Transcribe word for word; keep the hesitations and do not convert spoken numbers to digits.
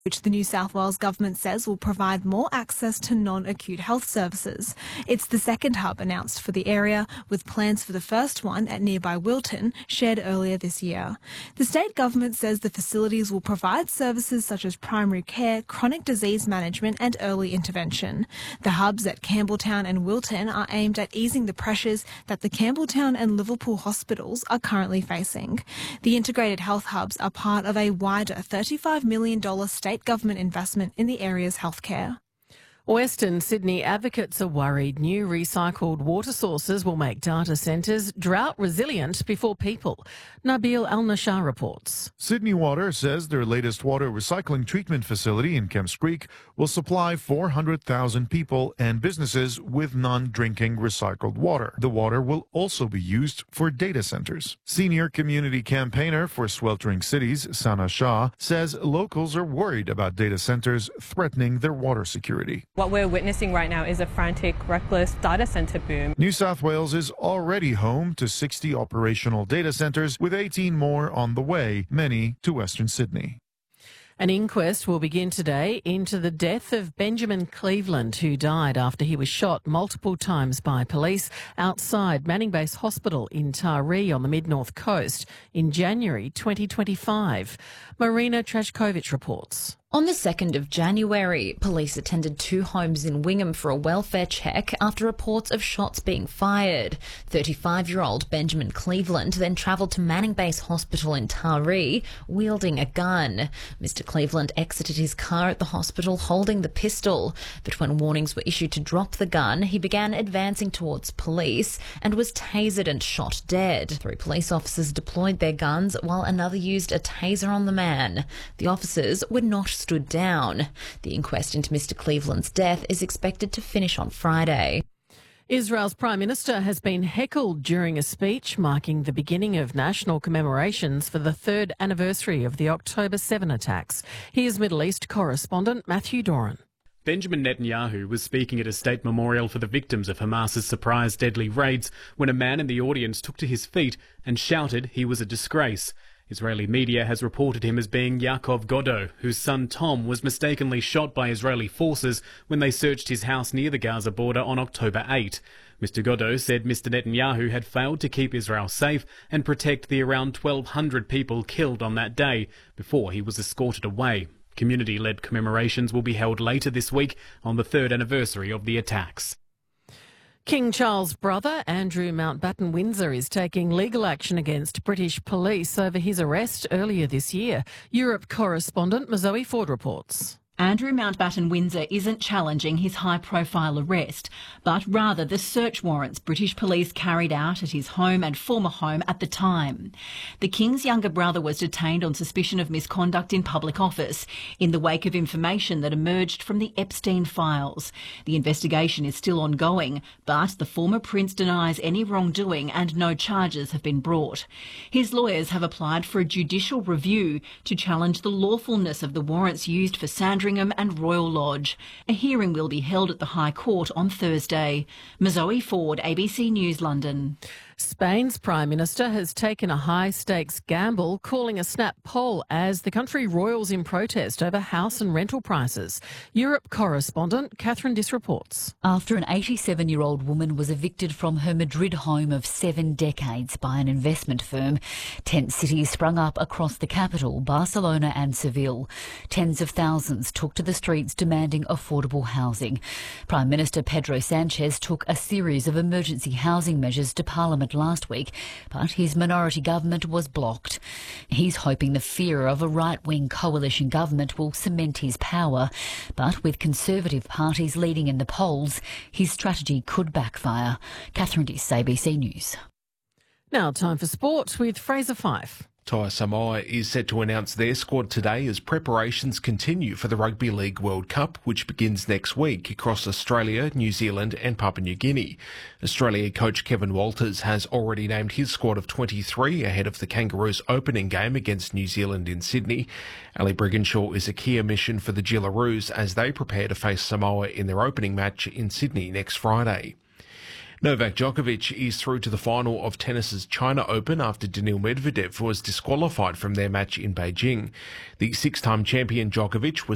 which the New South Wales government says will provide more access to non-acute health services. It's the second hub announced for the area, with plans for the first one at nearby Wilton shared earlier this year. The state government says the facilities will provide services such as primary care, chronic disease management and early intervention. The hubs at Campbelltown and Wilton are aimed at easing the pressures that the Campbelltown and Liverpool hospitals are currently facing. The integrated health hubs are part of a wider thirty-five million dollars state government investment in the area's healthcare. Western Sydney advocates are worried new recycled water sources will make data centres drought resilient before people. Nabil Al-Nashar reports. Sydney Water says their latest water recycling treatment facility in Kemps Creek will supply four hundred thousand people and businesses with non-drinking recycled water. The water will also be used for data centres. Senior community campaigner for Sweltering Cities, Sana Shah, says locals are worried about data centres threatening their water security. What we're witnessing right now is a frantic, reckless data centre boom. New South Wales is already home to sixty operational data centres, with eighteen more on the way, many to Western Sydney. An inquest will begin today into the death of Benjamin Cleveland, who died after he was shot multiple times by police outside Manning Base Hospital in Taree on the mid-north coast in January twenty twenty-five. Marina Trajkovic reports. On the second of January, police attended two homes in Wingham for a welfare check after reports of shots being fired. thirty-five-year-old Benjamin Cleveland then travelled to Manning Base Hospital in Taree, wielding a gun. Mister Cleveland exited his car at the hospital holding the pistol, but when warnings were issued to drop the gun, he began advancing towards police and was tasered and shot dead. Three police officers deployed their guns while another used a taser on the man. The officers were not stood down. The inquest into Mister Cleveland's death is expected to finish on Friday. Israel's Prime Minister has been heckled during a speech marking the beginning of national commemorations for the third anniversary of the October seventh attacks. Here's Middle East correspondent Matthew Doran. Benjamin Netanyahu was speaking at a state memorial for the victims of Hamas's surprise deadly raids when a man in the audience took to his feet and shouted he was a disgrace. Israeli media has reported him as being Yaakov Godot, whose son Tom was mistakenly shot by Israeli forces when they searched his house near the Gaza border on October eighth. Mister Godot said Mister Netanyahu had failed to keep Israel safe and protect the around twelve hundred people killed on that day before he was escorted away. Community-led commemorations will be held later this week on the third anniversary of the attacks. King Charles' brother, Andrew Mountbatten Windsor, is taking legal action against British police over his arrest earlier this year. Europe correspondent Mazoe Ford reports. Andrew Mountbatten Windsor isn't challenging his high-profile arrest, but rather the search warrants British police carried out at his home and former home at the time. The King's younger brother was detained on suspicion of misconduct in public office in the wake of information that emerged from the Epstein files. The investigation is still ongoing, but the former prince denies any wrongdoing and no charges have been brought. His lawyers have applied for a judicial review to challenge the lawfulness of the warrants used for Sandringham and Royal Lodge. A hearing will be held at the High Court on Thursday. Mazoe Ford, A B C News, London. Spain's Prime Minister has taken a high-stakes gamble, calling a snap poll as the country roils in protest over house and rental prices. Europe correspondent Catherine Diss reports. After an eighty-seven-year-old woman was evicted from her Madrid home of seven decades by an investment firm, tent cities sprung up across the capital, Barcelona and Seville. Tens of thousands took to the streets demanding affordable housing. Prime Minister Pedro Sanchez took a series of emergency housing measures to Parliament last week, but his minority government was blocked. He's hoping the fear of a right-wing coalition government will cement his power, but with Conservative parties leading in the polls, his strategy could backfire. Catherine Diss, A B C News. Now time for sport with Fraser Fife. Tia Samoa is set to announce their squad today as preparations continue for the Rugby League World Cup, which begins next week across Australia, New Zealand and Papua New Guinea. Australia coach Kevin Walters has already named his squad of twenty-three ahead of the Kangaroos' opening game against New Zealand in Sydney. Ali Brigginshaw is a key omission for the Gillaroos as they prepare to face Samoa in their opening match in Sydney next Friday. Novak Djokovic is through to the final of tennis's China Open after Daniil Medvedev was disqualified from their match in Beijing. The six-time champion Djokovic was